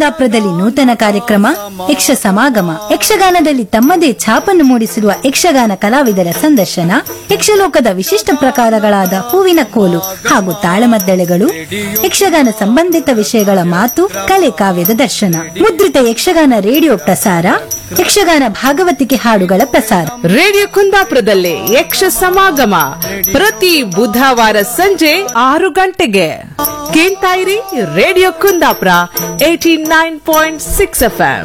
ಕುಂದಾಪುರದಲ್ಲಿ ನೂತನ ಕಾರ್ಯಕ್ರಮ ಯಕ್ಷ ಸಮಾಗಮ. ಯಕ್ಷಗಾನದಲ್ಲಿ ತಮ್ಮದೇ ಛಾಪನ್ನು ಮೂಡಿಸಿರುವ ಯಕ್ಷಗಾನ ಕಲಾವಿದರ ಸಂದರ್ಶನ, ಯಕ್ಷಲೋಕದ ವಿಶಿಷ್ಟ ಪ್ರಕಾರಗಳಾದ ಹೂವಿನ ಕೋಲು ಹಾಗೂ ತಾಳಮದ್ದಳೆಗಳು, ಯಕ್ಷಗಾನ ಸಂಬಂಧಿತ ವಿಷಯಗಳ ಮಾತು ಕಲೆ ಕಾವ್ಯದ ದರ್ಶನ ಮುದ್ರಿತ ಯಕ್ಷಗಾನ ರೇಡಿಯೋ ಪ್ರಸಾರ, ಯಕ್ಷಗಾನ ಭಾಗವತಿಕೆ ಹಾಡುಗಳ ಪ್ರಸಾರ. ರೇಡಿಯೋ ಕುಂದಾಪುರದಲ್ಲಿ ಯಕ್ಷ ಸಮಾಗಮ ಪ್ರತಿ ಬುಧವಾರ ಸಂಜೆ 6 ಗಂಟೆಗೆ. ಕೇಳ್ತಾ ಇರಿ radio Kundapura 89.6 FM.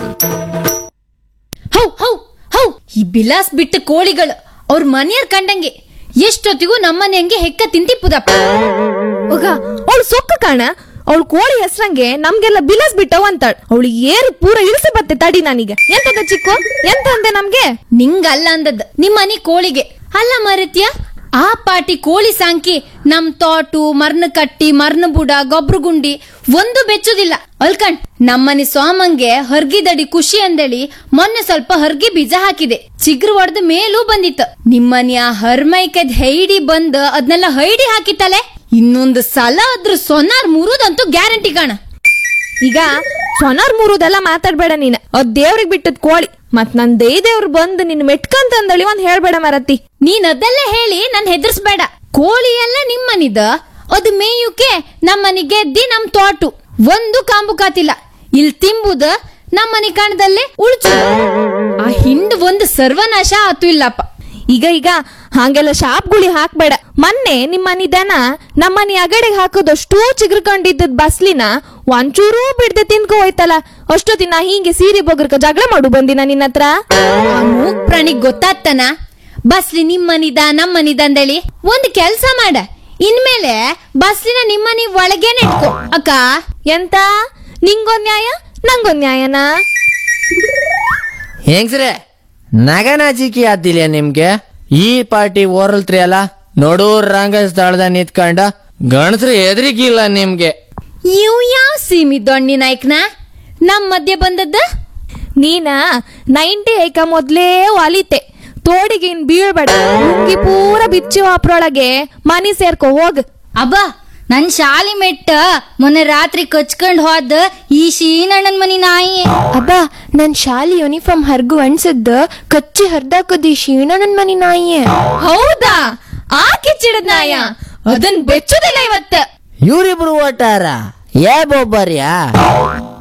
How how how ಈ ಬಿಲಾಸ್ ಬಿಟ್ಟ ಕೋಳಿಗಳು ಅವ್ರ ಮನೆಯರ್ ಕಂಡಂಗೆ ಎಷ್ಟೊತ್ತಿಗೂ ನಮ್ಮನೆ ಹಂಗೆ ಹೆಕ್ಕ ತಿಂತಿಪ್ಪುದಪ್ಪ. ಒಗ ಅವಳು ಸೊಕ್ಕ ಕಾಣ, ಅವಳು ಕೋಳಿ ಹೆಸ್ರಂಗೆ ನಮ್ಗೆಲ್ಲ ಬಿಲಾಸ್ ಬಿಟ್ಟವ ಅಂತಾಳ. ಅವಳು ಏರು ಪೂರ ಇಳಿಸಿ ಬತ್ತೆ ತಡಿ. ನಾನೀಗ ಎಂತದ ಚಿಕ್ಕು ಎಂತ ಅಂದೆ ನಮ್ಗೆ? ನಿಂಗಲ್ಲ ಅಂದದ್ ನಿಮ್ಮನೆ ಕೋಳಿಗೆ ಅಲ್ಲ ಮರತ್ಯ. ಆ ಪಾಟಿ ಕೋಳಿ ಸಾಂಕಿ ನಮ್ ತೋಟು ಮರ್ನ ಕಟ್ಟಿ ಮರ್ನ ಬುಡ ಗೊಬ್ರು ಗುಂಡಿ ಒಂದು ಬೆಚ್ಚುದಿಲ್ಲ ಅಲ್ಕಂಡ್. ನಮ್ಮನೆ ಸೋಮಂಗೆ ಹರ್ಗಿದಡಿ ಖುಷಿ ಅಂದೇಳಿ ಮೊನ್ನೆ ಸ್ವಲ್ಪ ಹರ್ಗಿ ಬೀಜ ಹಾಕಿದೆ, ಚಿಗ್ರು ಒಡ್ದ ಮೇಲೂ ಬಂದಿತ್ತು. ನಿಮ್ಮನೆ ಆ ಹರ್ಮೈಕದ್ ಹೈಡಿ ಬಂದ್ ಅದ್ನೆಲ್ಲ ಹೈಡಿ ಹಾಕಿತ್ತಲೆ. ಇನ್ನೊಂದು ಸಲ ಅದ್ರ ಸೊನಾರ್ ಮುರುದಂತೂ ಗ್ಯಾರಂಟಿ ಕಾಣ. ಈಗ ಸೊನಾರ್ ಮೂರುದೆಲ್ಲ ಮಾತಾಡ್ಬೇಡ ನೀನ್. ಅದ್ ದೇವ್ರಿಗೆ ಬಿಟ್ಟದ್ ಕೋಳಿ. ಮತ್ ನನ್ ದೇವ್ರು ಬಂದು ನಿನ್ ಮೆಟ್ಕಂತ ಅಂದಳಿ ಒಂದ್ ಹೇಳ್ಬೇಡ ಮರತಿ. ನೀನ್ ಅದೆಲ್ಲ ಹೇಳಿ ನನ್ ಹೆದರ್ಸ್ಬೇಡ. ಕೋಳಿ ಎಲ್ಲ ನಿಮ್ಮನಿದ, ಅದು ಮೇಯುಕೆ ನಮ್ಮನಿ ಗೆದ್ದಿ ನಮ್ ತೋಟು ಒಂದು ಕಾಂಬು ಕಾತಿಲ್ಲ. ಇಲ್ ತಿಂಬುದ ನಮ್ಮನಿ ಕಾಣದಲ್ಲೇ ಉಳ್ಚು. ಆ ಹಿಂದ್ ಒಂದು ಸರ್ವನಾಶ ಆತು ಇಲ್ಲಪ್ಪ. ಈಗ ಹಂಗೆಲ್ಲ ಶಾಪ್ಗುಳಿ ಹಾಕ್ಬೇಡ. ಮೊನ್ನೆ ನಿಮ್ಮನಿ ದನ ನಮ್ಮನಿ ಅಗಡೆಗೆ ಹಾಕೋದಷ್ಟು ಚಿಗ್ರಕೊಂಡಿದ್ದದ್ ಬಸ್ಲಿನ ಒಂಚೂರೂ ಬಿಡ್ದೆ ತಿನ್ಕೊ ಹೋಯ್ತಲ್ಲ. ಅಷ್ಟೊತ್ತಿನ ಹಿಂಗೆ ಸೀರೆ ಬೊಗರ್ಕ ಜಗಳ ಮಾಡು ಬಂದಿನ ನಿನ್ನ ಹತ್ರ. ಮೂಕ್ ಪ್ರಾಣಿಗ್ ಗೊತ್ತಾಗ್ತಾನ ಬಸ್ಲಿ ನಿಮ್ಮನಿದ ನಮ್ಮನಿದ ಅಂದೇಳಿ. ಒಂದ್ ಕೆಲ್ಸ ಮಾಡ, ಇನ್ಮೇಲೆ ಬಸ್ಲಿನ ನಿಮ್ಮನಿ ಒಳಗೇನೆ ಇಟ್ಕೋ ಅಕ್ಕ. ಎಂತ ನಿಂಗೊಂದ್ ನ್ಯಾಯ ನಂಗೊಂದ್ ನ್ಯಾಯನಾ? ಹೆಂಗ್ಸ್ರೆ ನಗನಾಚಿಕೆ ಆತಿಲ್ಲ ನಿಮ್ಗೆ? ಈ ಪಾರ್ಟಿ ಓರಲ್ತ್ರಿ ಅಲ್ಲ, ನೋಡೂರ್ ರಂಗ ಸ್ಥಳದ ನಿಂತ್ಕೊಂಡ ಗಣಸ್ರು ಎದ್ರಿಗಿಲ್ಲ ನಿಮ್ಗೆ. ಇವ್ ಯಾವ ಸೀಮಿ ದೊಣ್ಣಿ ನಾಯ್ಕನ ನಮ್ ಮಧ್ಯೆ ಬಂದದ್ದ? ನೀನ 90 ಐಕ ಮೊದ್ಲೇ ವಾಲಿತೆ. ತೋಡಿಗೆ ಇನ್ ಬೀಳ್ಬೇಡ. ಹುಂಗಿ ಪೂರ ಬಿಚ್ಚಿ ಅಪ್ರೊಳಗೆ ಮನಿ ಸೇರ್ಕೊ ಹೋಗ್. ಅಬ್ಬಾ ನನ್ ಶಾಲಿ ಮೆಟ್ಟ ಮೊನ್ನೆ ರಾತ್ರಿ ಕಚ್ಕೊಂಡ್ ಹೋದ ಈ ಶೀನಣ್ಣನ್ ಮನಿ ನಾಯಿ. ಅಬ್ಬಾ ನನ್ ಶಾಲಿ ಯೂನಿಫಾರ್ಮ್ ಹರ್ಗು ಅನ್ಸದ್ದ ಕಚ್ಚಿ ಹರ್ದಾಕದಿ ಶೀಣಣ್ಣನ್ ಮನಿ ನಾಯಿ. ಹೌದಾ? ಆ ಕಿಚ್ಚಿಡದ್ ನಾಯ ಅದನ್ ಬೆಚ್ಚುದಿಲ್ಲ ಇವತ್ತ. ಇವ್ರಿಬ್ರು ಓಟಾರ ಯಾ ಬೊಬ್ಬರ್ಯಾ?